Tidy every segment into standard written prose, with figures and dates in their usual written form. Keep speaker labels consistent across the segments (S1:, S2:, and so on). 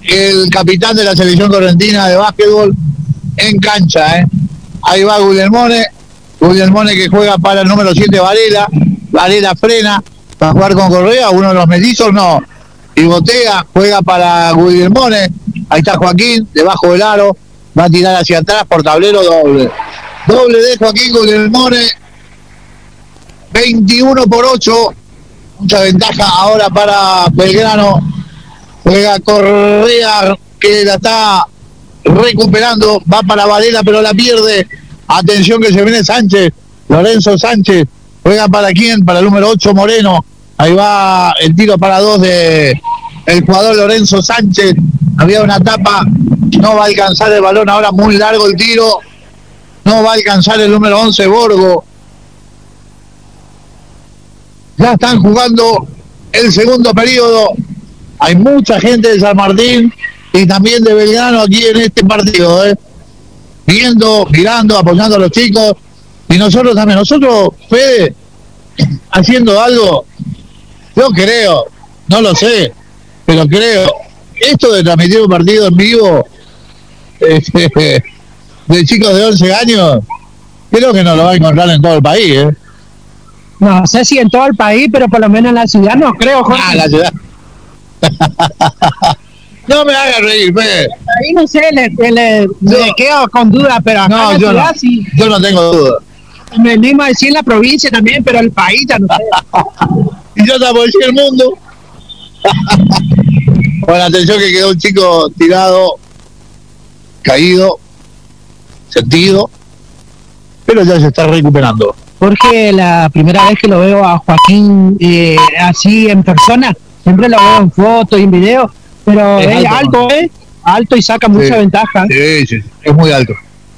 S1: el capitán de la selección correntina de básquetbol en cancha, Ahí va Guglielmone que juega para el número 7 Varela frena para jugar con Correa, uno de los mellizos no, y botea, juega para Guglielmone, ahí está Joaquín, debajo del aro, va a tirar hacia atrás por tablero doble de Joaquín Guglielmone, 21-8, mucha ventaja ahora para Belgrano, juega Correa que la está recuperando, va para Varela pero la pierde, atención que se viene Sánchez, Lorenzo Sánchez, juega para quién, para el número 8 Moreno, ahí va el tiro para 2 de el jugador Lorenzo Sánchez, había una tapa, no va a alcanzar el balón, ahora muy largo el tiro, no va a alcanzar el número 11 Borgo, ya están jugando el segundo periodo, hay mucha gente de San Martín y también de Belgrano aquí en este partido, viendo, mirando, apoyando a los chicos, y nosotros también, Fede, haciendo algo, yo creo, no lo sé, pero creo, esto de transmitir un partido en vivo de chicos de 11 años, creo que no lo va a encontrar en todo el país,
S2: No sé si en todo el país, pero por lo menos en la ciudad no creo, Jorge.
S1: Ah, la ciudad. No me hagas reír, Fede.
S2: Ahí no sé, le quedo con duda, pero acá
S1: no,
S2: en la
S1: yo
S2: ciudad
S1: no,
S2: sí.
S1: yo no tengo duda.
S2: Me animo a decir la provincia también, pero el país ya no sé.
S1: Y yo te voy a decir el mundo. Bueno, atención que quedó un chico tirado, caído, sentido, pero ya se está recuperando.
S2: Porque la primera vez que lo veo a Joaquín así en persona, siempre lo veo en fotos y en videos, pero es alto, alto y saca mucha ventaja.
S1: Sí, es muy alto.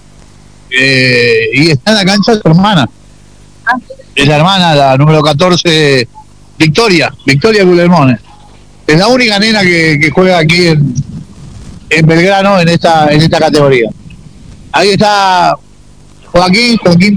S1: Y está en la cancha su hermana. Es la hermana, la número 14, Victoria Guglielmone. Es la única nena que juega aquí en Belgrano en esta categoría. Ahí está Joaquín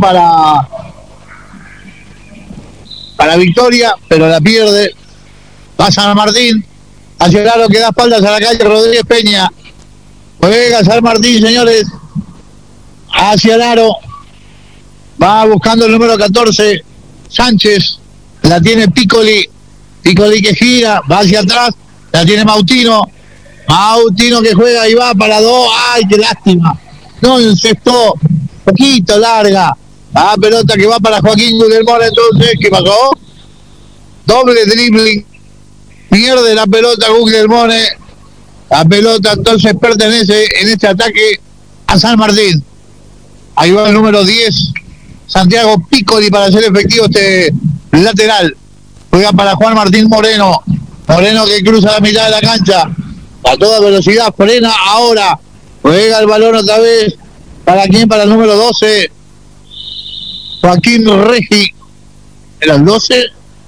S1: para Victoria, pero la pierde. Va San Martín, hacia el aro que da espaldas a la calle Rodríguez Peña. Juega San Martín, señores, hacia el aro. Va buscando el número 14, Sánchez. La tiene Piccoli que gira, va hacia atrás. La tiene Mautino que juega y va para 2. ¡Ay, qué lástima! No encestó, poquito larga. La pelota que va para Joaquín Guglielmone, entonces, ¿qué pasó? Doble dribbling, pierde la pelota Guglielmone. La pelota entonces pertenece en este ataque a San Martín. Ahí va el número 10, Santiago Piccoli, para hacer efectivo este lateral. Juega para Juan Martín Moreno que cruza la mitad de la cancha a toda velocidad, frena ahora, juega el balón otra vez. ¿Para quién? Para el número 12, Joaquín Regi. ¿Era el 12?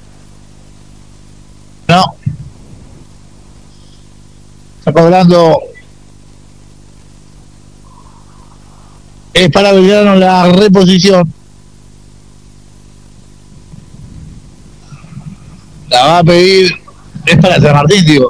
S1: No. Está cobrando. Es para Belgrano la reposición. La va a pedir. Es para San Martín, digo.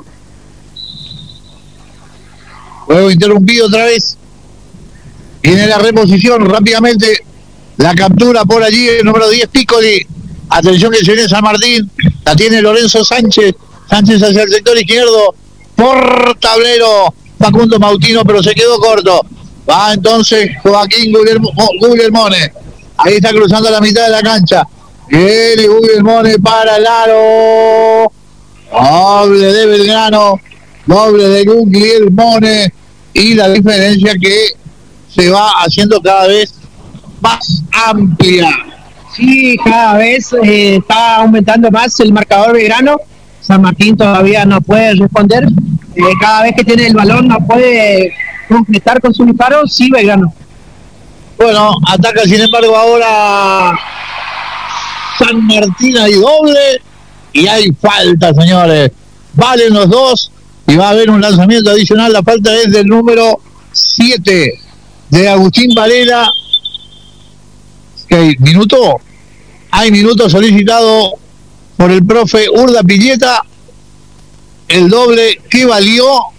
S1: Juego interrumpido otra vez. Viene la reposición rápidamente. La captura por allí el número 10, Piccoli. Atención que se viene San Martín. La tiene Lorenzo Sánchez. Sánchez hacia el sector izquierdo. Por tablero Facundo Mautino, pero se quedó corto. Va entonces Joaquín Guglielmone. Ahí está cruzando la mitad de la cancha. Viene Guglielmone para el aro. Doble de Belgrano. Doble de Guglielmone. Y la diferencia que se va haciendo cada vez más amplia.
S2: Sí, cada vez está aumentando más el marcador Belgrano. San Martín todavía no puede responder. Cada vez que tiene el balón no puede completar con su disparo. Sí, Belgrano.
S1: Bueno, ataca sin embargo ahora San Martín, hay doble y hay falta, señores. Valen los dos y va a haber un lanzamiento adicional. La falta es del número 7 de Agustín Varela. ¿Qué minuto? Hay minuto solicitado por el profe Urda Pilleta. El doble que valió